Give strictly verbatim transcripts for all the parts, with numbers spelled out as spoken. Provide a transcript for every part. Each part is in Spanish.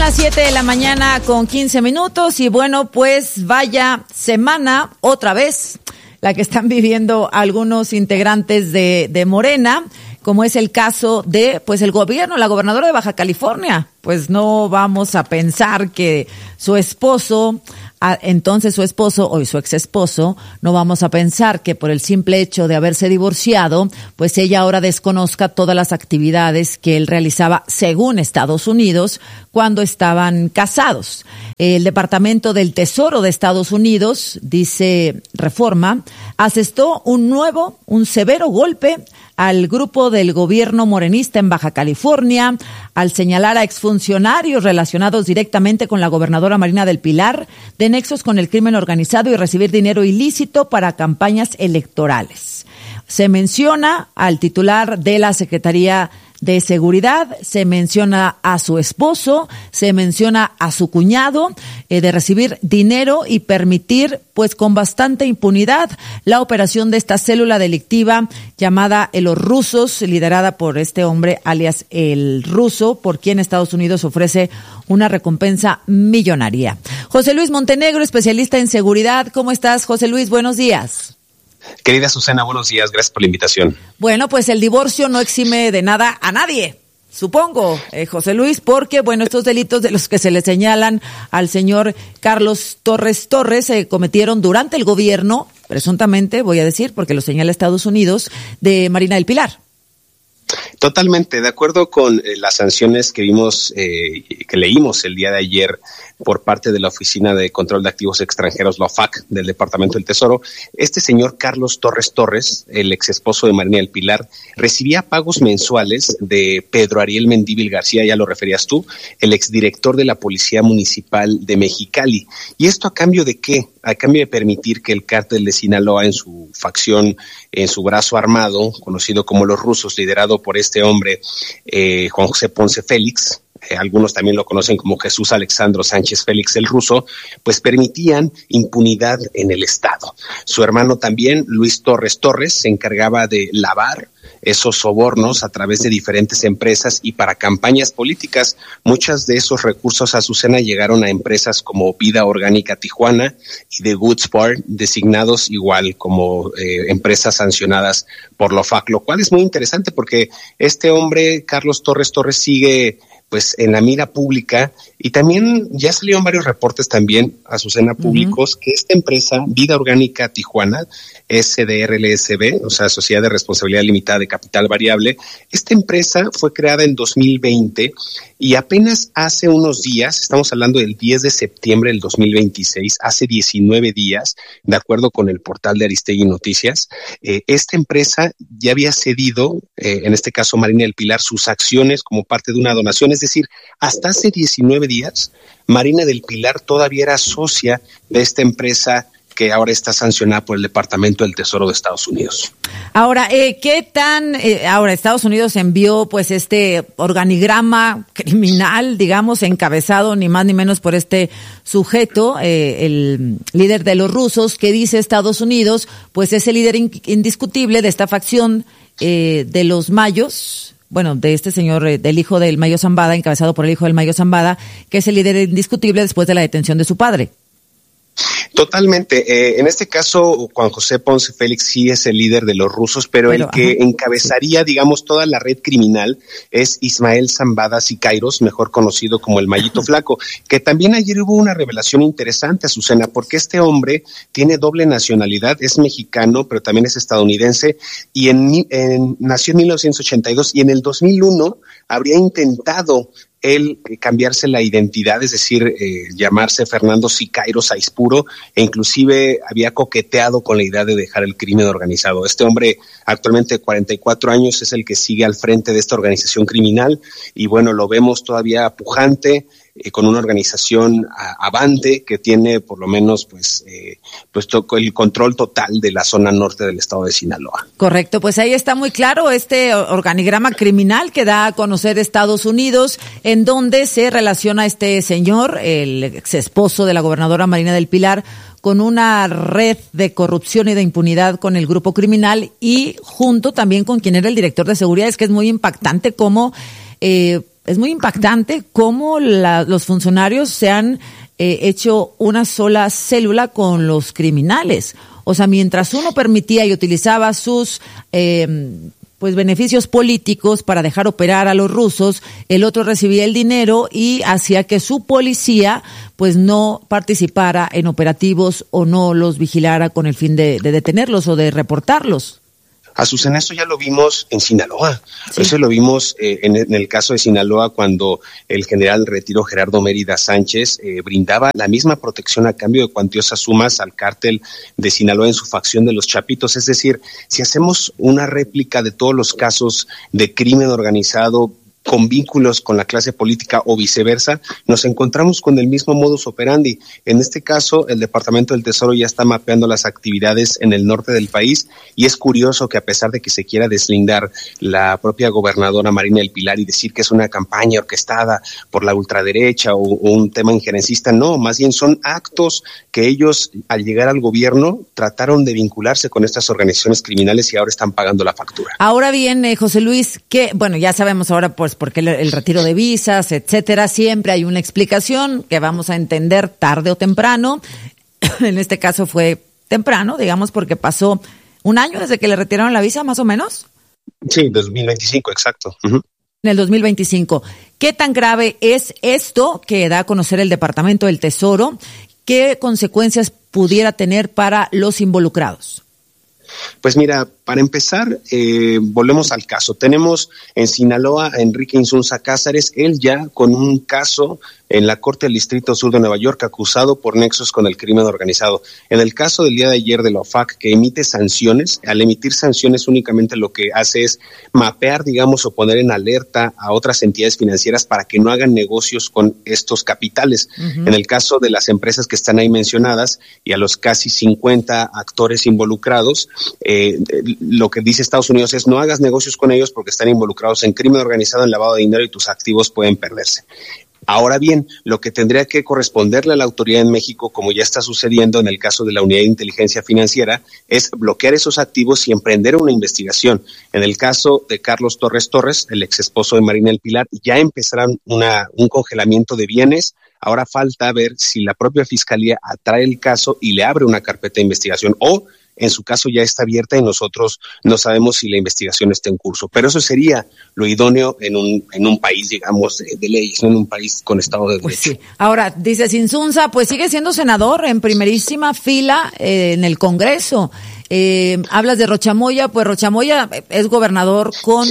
las siete de la mañana con quince minutos y bueno, pues vaya semana otra vez la que están viviendo algunos integrantes de, de Morena, como es el caso de, pues, el gobierno, la gobernadora de Baja California. Pues no vamos a pensar que su esposo, entonces su esposo o su ex esposo, no vamos a pensar que por el simple hecho de haberse divorciado, pues ella ahora desconozca todas las actividades que él realizaba según Estados Unidos cuando estaban casados. El Departamento del Tesoro de Estados Unidos, dice Reforma, asestó un nuevo, un severo golpe al grupo del gobierno morenista en Baja California, al señalar a exfuncionarios relacionados directamente con la gobernadora Marina del Pilar de nexos con el crimen organizado y recibir dinero ilícito para campañas electorales. Se menciona al titular de la Secretaría de Seguridad, se menciona a su esposo, se menciona a su cuñado, eh, de recibir dinero y permitir, pues con bastante impunidad, la operación de esta célula delictiva llamada Los Rusos, liderada por este hombre alias El Ruso, por quien Estados Unidos ofrece una recompensa millonaria. José Luis Montenegro, especialista en seguridad. ¿Cómo estás, José Luis? Buenos días. Querida Susana, buenos días, gracias por la invitación. Bueno, pues el divorcio no exime de nada a nadie, supongo, eh, José Luis, porque, bueno, estos delitos de los que se le señalan al señor Carlos Torres Torres se eh, cometieron durante el gobierno, presuntamente, voy a decir, porque lo señala Estados Unidos, de Marina del Pilar. Totalmente, de acuerdo con eh, las sanciones que vimos, eh, que leímos el día de ayer por parte de la Oficina de Control de Activos Extranjeros, la O F A C, del Departamento del Tesoro, este señor Carlos Torres Torres, el ex esposo de Marina del Pilar, recibía pagos mensuales de Pedro Ariel Mendívil García, ya lo referías tú, el exdirector de la Policía Municipal de Mexicali. ¿Y esto a cambio de qué? A cambio de permitir que el cártel de Sinaloa, en su facción, en su brazo armado, conocido como Los Rusos, liderado por este hombre, eh, Juan José Ponce Félix, Eh, algunos también lo conocen como Jesús Alexandro Sánchez Félix el Ruso, pues permitían impunidad en el Estado. Su hermano también, Luis Torres Torres, se encargaba de lavar esos sobornos a través de diferentes empresas y para campañas políticas. Muchos de esos recursos, Azucena, llegaron a empresas como Vida Orgánica Tijuana y The Goods Bar, designados igual como eh, empresas sancionadas por la O F A C, lo cual es muy interesante porque este hombre, Carlos Torres Torres, sigue pues en la mira pública y también ya salieron varios reportes también, Azucena, públicos, uh-huh. que esta empresa, Vida Orgánica Tijuana, S D R L S B, o sea, Sociedad de Responsabilidad Limitada de Capital Variable, esta empresa fue creada en dos mil veinte y apenas hace unos días, estamos hablando del diez de septiembre del dos mil veintiséis, hace diecinueve días, de acuerdo con el portal de Aristegui Noticias, eh, esta empresa ya había cedido, eh, en este caso Marina del Pilar, sus acciones como parte de una donación. Es decir, hasta hace diecinueve días, Marina del Pilar todavía era socia de esta empresa que ahora está sancionada por el Departamento del Tesoro de Estados Unidos. Ahora, eh, ¿qué tan, eh, ahora Estados Unidos envió pues este organigrama criminal, digamos, encabezado ni más ni menos por este sujeto, eh, el líder de los rusos, que dice Estados Unidos, pues es el líder in- indiscutible de esta facción eh, de los mayos, bueno, de este señor, eh, del hijo del Mayo Zambada, encabezado por el hijo del Mayo Zambada, que es el líder indiscutible después de la detención de su padre. Totalmente. Eh, en este caso, Juan José Ponce Félix sí es el líder de los rusos, pero, pero el que ajá. encabezaría, digamos, toda la red criminal es Ismael Zambada Siqueiros, mejor conocido como el Mayito Flaco, que también ayer hubo una revelación interesante, Azucena, porque este hombre tiene doble nacionalidad, es mexicano, pero también es estadounidense, y en, en nació en mil novecientos ochenta y dos, y en el dos mil uno habría intentado él eh, cambiarse la identidad, es decir, eh, llamarse Fernando Siqueiros Aispuro, e inclusive había coqueteado con la idea de dejar el crimen organizado. Este hombre, actualmente de cuarenta y cuatro años, es el que sigue al frente de esta organización criminal, y bueno, lo vemos todavía pujante, eh, con una organización a, avante que tiene por lo menos pues, eh, pues to- el control total de la zona norte del estado de Sinaloa. Correcto, pues ahí está muy claro este organigrama criminal que da a conocer Estados Unidos, en donde se relaciona este señor, el ex esposo de la gobernadora Marina del Pilar, con una red de corrupción y de impunidad con el grupo criminal y junto también con quien era el director de seguridad. Es que es muy impactante cómo eh, es muy impactante cómo la, los funcionarios se han eh, hecho una sola célula con los criminales. O sea, mientras uno permitía y utilizaba sus eh, pues beneficios políticos para dejar operar a los rusos, el otro recibía el dinero y hacía que su policía pues no participara en operativos o no los vigilara con el fin de, de detenerlos o de reportarlos. Azucena, esto ya lo vimos en Sinaloa. Sí. Eso lo vimos eh, en, en el caso de Sinaloa cuando el general retiro Gerardo Mérida Sánchez eh, brindaba la misma protección a cambio de cuantiosas sumas al cártel de Sinaloa en su facción de los Chapitos. Es decir, si hacemos una réplica de todos los casos de crimen organizado con vínculos con la clase política o viceversa, nos encontramos con el mismo modus operandi. En este caso, el Departamento del Tesoro ya está mapeando las actividades en el norte del país y es curioso que a pesar de que se quiera deslindar la propia gobernadora Marina del Pilar y decir que es una campaña orquestada por la ultraderecha o, o un tema injerencista, no, más bien son actos que ellos al llegar al gobierno trataron de vincularse con estas organizaciones criminales y ahora están pagando la factura. Ahora bien, eh, José Luis, que bueno, ya sabemos ahora pues porque el, el retiro de visas, etcétera, siempre hay una explicación que vamos a entender tarde o temprano. En este caso fue temprano, digamos, porque pasó un año desde que le retiraron la visa, más o menos. Sí, dos mil veinticinco, exacto. Uh-huh. En el dos mil veinticinco. ¿Qué tan grave es esto que da a conocer el Departamento del Tesoro? ¿Qué consecuencias pudiera tener para los involucrados? Pues mira, para empezar, eh, volvemos al caso. Tenemos en Sinaloa a Enrique Insunza Cázares, él ya con un caso en la Corte del Distrito Sur de Nueva York, acusado por nexos con el crimen organizado. En el caso del día de ayer de la O F A C, que emite sanciones, al emitir sanciones únicamente lo que hace es mapear, digamos, o poner en alerta a otras entidades financieras para que no hagan negocios con estos capitales. Uh-huh. En el caso de las empresas que están ahí mencionadas y a los casi cincuenta actores involucrados, eh, lo que dice Estados Unidos es no hagas negocios con ellos porque están involucrados en crimen organizado, en lavado de dinero y tus activos pueden perderse. Ahora bien, lo que tendría que corresponderle a la autoridad en México, como ya está sucediendo en el caso de la Unidad de Inteligencia Financiera, es bloquear esos activos y emprender una investigación. En el caso de Carlos Torres Torres, el ex esposo de Marina del Pilar, ya empezarán una, un congelamiento de bienes. Ahora falta ver si la propia Fiscalía atrae el caso y le abre una carpeta de investigación o en su caso ya está abierta y nosotros no sabemos si la investigación está en curso. Pero eso sería lo idóneo en un en un país, digamos, de, de leyes, no en un país con Estado de Derecho. Pues sí. Ahora, dice Insunza, pues sigue siendo senador en primerísima fila eh, en el Congreso. Eh, hablas de Rochamoya, pues Rochamoya es gobernador con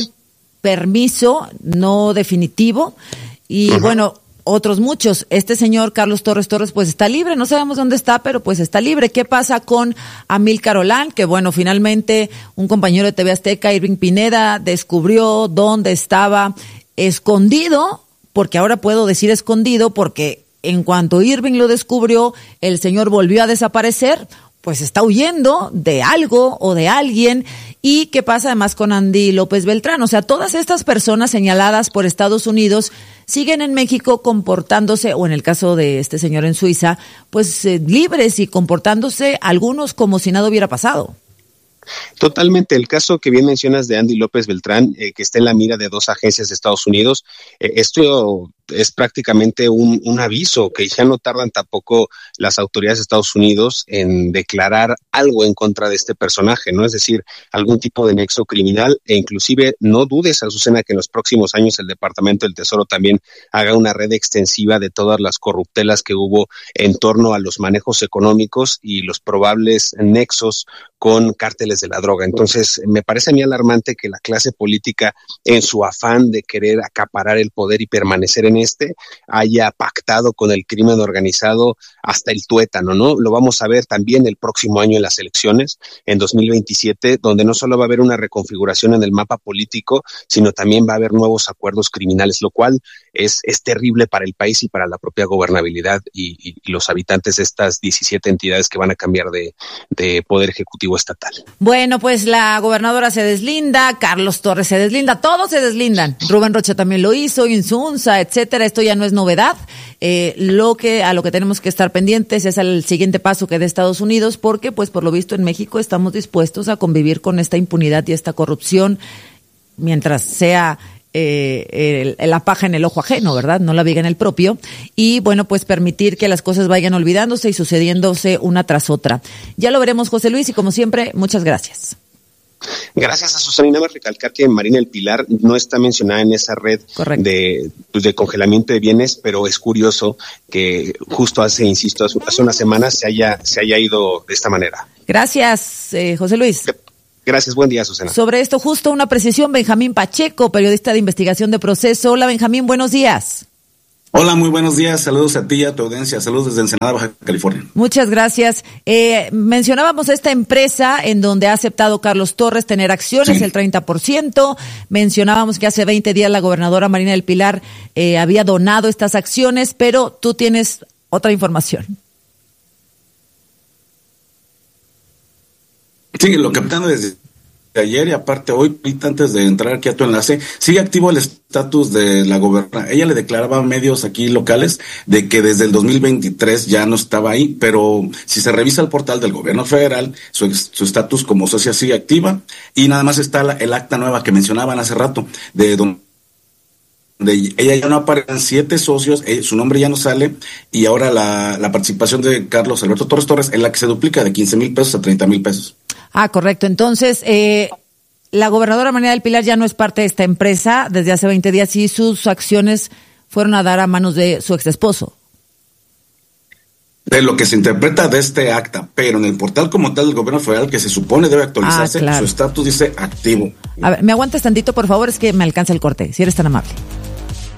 permiso no definitivo y uh-huh. bueno, otros muchos. Este señor Carlos Torres Torres pues está libre, no sabemos dónde está, pero pues está libre. ¿Qué pasa con Amílcar Olán? Que bueno, finalmente un compañero de T V Azteca, Irving Pineda, descubrió dónde estaba escondido, porque ahora puedo decir escondido, porque en cuanto Irving lo descubrió, el señor volvió a desaparecer, pues está huyendo de algo o de alguien. ¿Y qué pasa además con Andy López Beltrán? O sea, todas estas personas señaladas por Estados Unidos siguen en México comportándose, o en el caso de este señor en Suiza, pues eh, libres y comportándose algunos como si nada hubiera pasado. Totalmente. El caso que bien mencionas de Andy López Beltrán, eh, que está en la mira de dos agencias de Estados Unidos, eh, esto es prácticamente un, un aviso que ya no tardan tampoco las autoridades de Estados Unidos en declarar algo en contra de este personaje, ¿no? Es decir, algún tipo de nexo criminal, e inclusive no dudes, Azucena, que en los próximos años el Departamento del Tesoro también haga una red extensiva de todas las corruptelas que hubo en torno a los manejos económicos y los probables nexos con cárteles de la droga. Entonces, me parece a mí alarmante que la clase política, en su afán de querer acaparar el poder y permanecer en este, haya pactado con el crimen organizado hasta el tuétano, ¿no? Lo vamos a ver también el próximo año en las elecciones, en dos mil veintisiete, donde no solo va a haber una reconfiguración en el mapa político, sino también va a haber nuevos acuerdos criminales, lo cual es, es terrible para el país y para la propia gobernabilidad y, y, y los habitantes de estas diecisiete entidades que van a cambiar de, de poder ejecutivo estatal. Bueno, pues la gobernadora se deslinda, Carlos Torres se deslinda, todos se deslindan. Rubén Rocha también lo hizo, Insunza, etcétera. Esto ya no es novedad. Eh, lo que a lo que tenemos que estar pendientes es el siguiente paso que dé Estados Unidos, porque pues por lo visto en México estamos dispuestos a convivir con esta impunidad y esta corrupción mientras sea eh, el, la paja en el ojo ajeno, ¿verdad? No la viga en el propio. Y bueno, pues permitir que las cosas vayan olvidándose y sucediéndose una tras otra. Ya lo veremos, José Luis, y como siempre, muchas gracias. Gracias a Susana. Y nada más recalcar que Marina El Pilar no está mencionada en esa red de, pues, de congelamiento de bienes, pero es curioso que justo hace, insisto, hace unas semanas se haya, se haya ido de esta manera. Gracias, eh, José Luis. Gracias, buen día, Susana. Sobre esto, justo una precisión, Benjamín Pacheco, periodista de investigación de Proceso. Hola, Benjamín, buenos días. Hola, muy buenos días. Saludos a ti y a tu audiencia. Saludos desde Ensenada, Baja California. Muchas gracias. Eh, mencionábamos esta empresa en donde ha aceptado Carlos Torres tener acciones, sí. El treinta por ciento. Mencionábamos que hace veinte días la gobernadora Marina del Pilar eh, había donado estas acciones, pero tú tienes otra información. Sí, lo que captando desde ayer y aparte hoy, antes de entrar aquí a tu enlace, sigue activo el estatus de la gobernadora. Ella le declaraba a medios aquí locales de que desde el dos mil veintitrés ya no estaba ahí, pero si se revisa el portal del gobierno federal, su estatus como socia sigue activa y nada más está la, el acta nueva que mencionaban hace rato, de donde ella ya no aparecen siete socios, eh, su nombre ya no sale y ahora la, la participación de Carlos Alberto Torres Torres es la que se duplica de quince mil pesos a treinta mil pesos. Ah, correcto. Entonces, eh, la gobernadora Marina del Pilar ya no es parte de esta empresa desde hace veinte días y sus acciones fueron a dar a manos de su ex esposo. De lo que se interpreta de este acta, pero en el portal como tal del gobierno federal que se supone debe actualizarse, ah, claro. Su estatus dice activo. A ver, ¿me aguantas tantito, por favor? Es que me alcanza el corte, si eres tan amable.